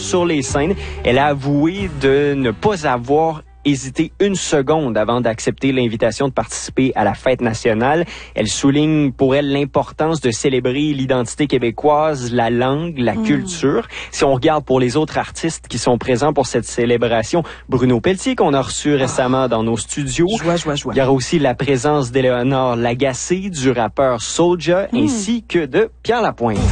sur les scènes. Elle a avoué de ne pas avoir hésité une seconde avant d'accepter l'invitation de participer à la fête nationale. Elle souligne pour elle l'importance de célébrer l'identité québécoise, la langue, la culture. Si on regarde pour les autres artistes qui sont présents pour cette célébration, Bruno Pelletier qu'on a reçu récemment dans nos studios. Joie. Il y aura aussi la présence d'Éléonore Lagacé, du rappeur Soulja, ainsi que de Pierre Lapointe.